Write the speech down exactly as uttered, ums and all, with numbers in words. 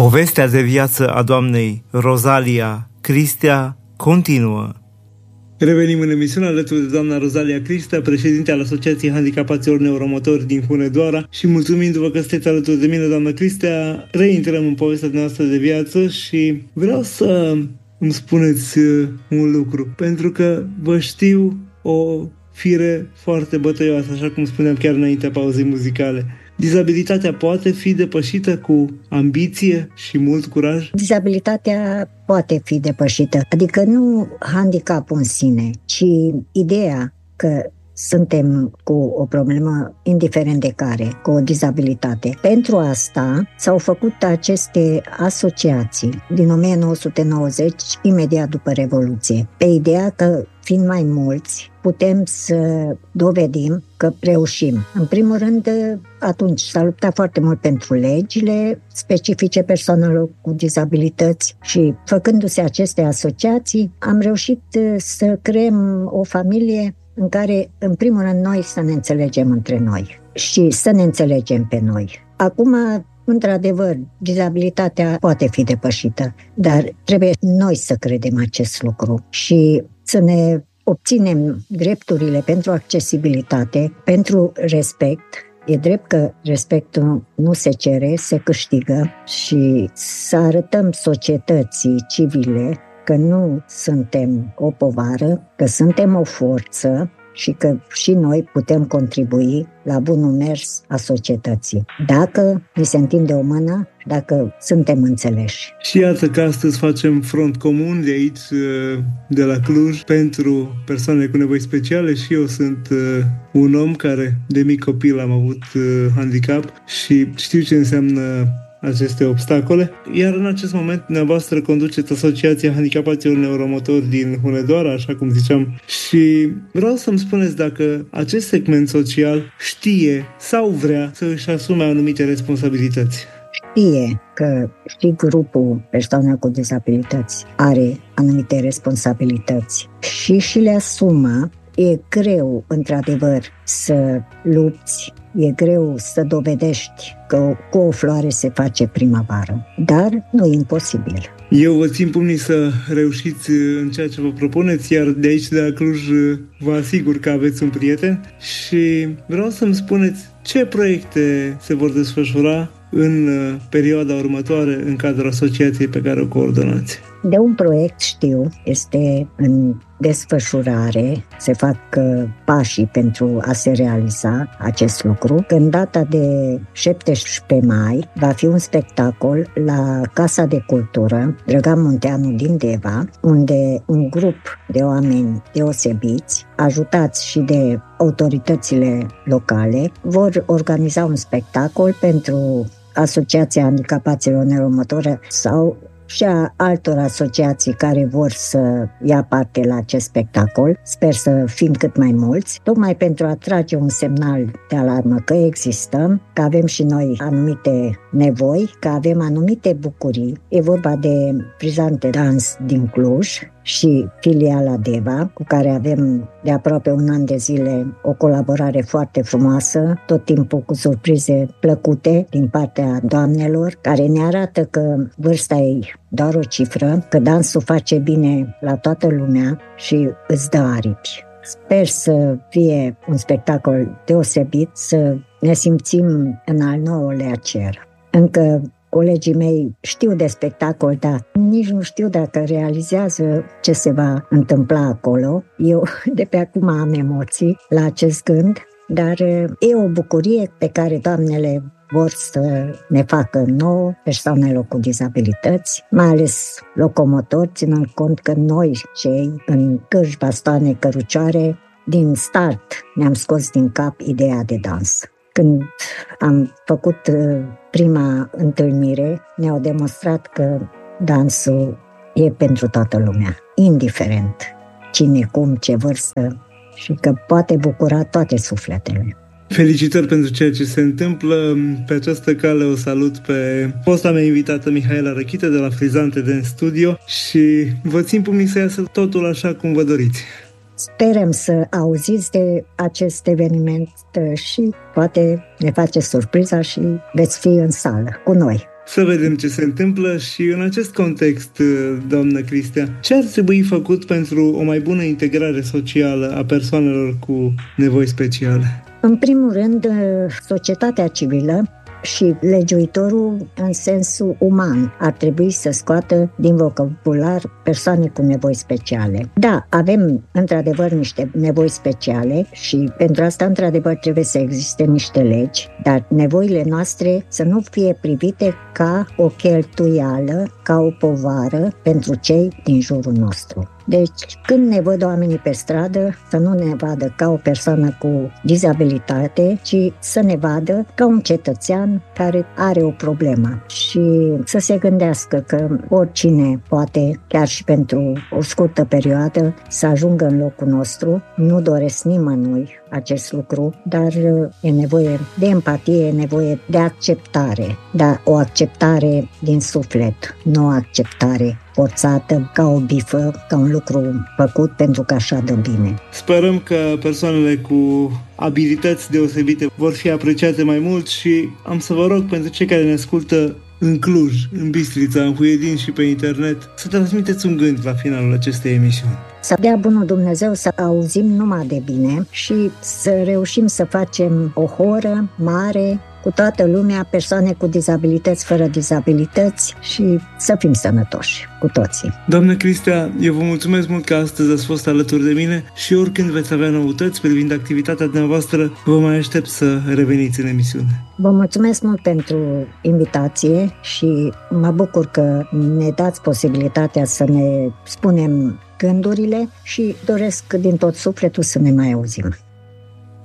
Povestea de viață a doamnei Rozalia Cristea continuă. Revenim în emisiune alături de doamna Rozalia Cristea, președinte al Asociației Handicapaților Neuromotori din Hunedoara, și mulțumindu-vă că sunteți alături de mine, doamna Cristea, reintrăm în povestea noastră de viață și vreau să îmi spuneți un lucru, pentru că vă știu o fire foarte bătăioasă, așa cum spuneam chiar înaintea pauzei muzicale. Dizabilitatea poate fi depășită cu ambiție și mult curaj? Dizabilitatea poate fi depășită, adică nu handicapul în sine, ci ideea că suntem cu o problemă, indiferent de care, cu o dizabilitate. Pentru asta s-au făcut aceste asociații din o mie nouă sute nouăzeci, imediat după Revoluție, pe ideea că, fiind mai mulți, putem să dovedim că reușim. În primul rând, atunci s-a luptat foarte mult pentru legile specifice persoanelor cu dizabilități și, făcându-se aceste asociații, am reușit să creăm o familie în care, în primul rând, noi să ne înțelegem între noi și să ne înțelegem pe noi. Acum, într-adevăr, dizabilitatea poate fi depășită, dar trebuie noi să credem acest lucru și să ne obținem drepturile pentru accesibilitate, pentru respect. E drept că respectul nu se cere, se câștigă, și să arătăm societății civile că nu suntem o povară, că suntem o forță și că și noi putem contribui la bunul mers a societății, dacă ni se întinde o mână, dacă suntem înțeleși. Și iată că astăzi facem front comun de aici, de la Cluj, pentru persoane cu nevoi speciale. Și eu sunt un om care de mic copil am avut handicap și știu ce înseamnă aceste obstacole. Iar în acest moment dumneavoastră conduceți Asociația Handicapaților Neuromotori din Hunedoara, așa cum ziceam, și vreau să-mi spuneți dacă acest segment social știe sau vrea să își asume anumite responsabilități. Știe că și grupul persoanelor cu dizabilități are anumite responsabilități și și le asumă. E greu, într-adevăr, să lupți, e greu să dovedești că cu o floare se face primăvară, dar nu e imposibil. Eu vă țin pumnii să reușiți în ceea ce vă propuneți, iar de aici, de la Cluj, vă asigur că aveți un prieten și vreau să-mi spuneți ce proiecte se vor desfășura în perioada următoare în cadrul asociației pe care o coordonați. De un proiect știu, este în desfășurare, se fac pașii pentru a se realiza acest lucru. În data de șaptesprezece mai va fi un spectacol la Casa de Cultură Drăgan Munteanu din Deva, unde un grup de oameni deosebiți, ajutați și de autoritățile locale, vor organiza un spectacol pentru Asociația Handicapaților Neuromotori sau și a altor asociații care vor să ia parte la acest spectacol. Sper să fim cât mai mulți, tocmai pentru a trage un semnal de alarmă că existăm, că avem și noi anumite nevoi, că avem anumite bucurii. E vorba de Frizante Dans din Cluj și filiala Deva, cu care avem de aproape un an de zile o colaborare foarte frumoasă, tot timpul cu surprize plăcute din partea doamnelor, care ne arată că vârsta e doar o cifră, că dansul face bine la toată lumea și îți dă aripi. Sper să fie un spectacol deosebit, să ne simțim în al nouălea cer. Încă colegii mei știu de spectacol, dar nici nu știu dacă realizează ce se va întâmpla acolo. Eu de pe acum am emoții la acest gând, dar e o bucurie pe care doamnele vor să ne facă nouă, persoanelor cu dizabilități, mai ales locomotori, ținând cont că noi, cei în cârși, bastoane, cărucioare, din start ne-am scos din cap ideea de dans. Când am făcut prima întâlnire, ne-au demonstrat că dansul e pentru toată lumea, indiferent cine, cum, ce vârstă, și că poate bucura toate sufletele. Felicitări pentru ceea ce se întâmplă. Pe această cale o salut pe fosta mea invitată Mihaela Răchită de la Frizante Dance Studio și vă țin pumnii să iasă totul așa cum vă doriți. Sperăm să auziți de acest eveniment și poate ne face surpriza și veți fi în sală cu noi. Să vedem ce se întâmplă și în acest context, doamnă Cristea, ce ar trebui făcut pentru o mai bună integrare socială a persoanelor cu nevoi speciale? În primul rând, societatea civilă și legiuitorul în sensul uman ar trebui să scoată din vocabular persoane cu nevoi speciale. Da, avem într-adevăr niște nevoi speciale și pentru asta într-adevăr trebuie să existe niște legi, dar nevoile noastre să nu fie privite ca o cheltuială, ca o povară pentru cei din jurul nostru. Deci, când ne văd oamenii pe stradă, să nu ne vadă ca o persoană cu dizabilitate, ci să ne vadă ca un cetățean care are o problemă și să se gândească că oricine poate, chiar și pentru o scurtă perioadă, să ajungă în locul nostru. Nu doresc nimănui acest lucru, dar e nevoie de empatie, e nevoie de acceptare, dar o acceptare din suflet, nu o acceptare forțată, ca o bifă, ca un lucru făcut pentru că așa dă bine. Sperăm că persoanele cu abilități deosebite vor fi apreciate mai mult și am să vă rog pentru cei care ne ascultă în Cluj, în Bistrița, în Huiedin și pe internet, să transmiteți un gând la finalul acestei emisiuni. Să dea bunul Dumnezeu să auzim numai de bine și să reușim să facem o horă mare cu toată lumea, persoane cu dizabilități, fără dizabilități și să fim sănătoși cu toții. Doamnă Cristea, eu vă mulțumesc mult că astăzi ați fost alături de mine și oricând veți avea noutăți privind activitatea dumneavoastră, vă mai aștept să reveniți în emisiune. Vă mulțumesc mult pentru invitație și mă bucur că ne dați posibilitatea să ne spunem gândurile și doresc din tot sufletul să ne mai auzim.